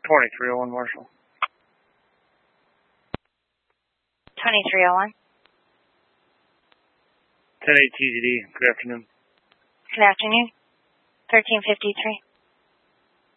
2301 Marshall. 2301. 10-8 TGD. Good afternoon. Good afternoon. 1353.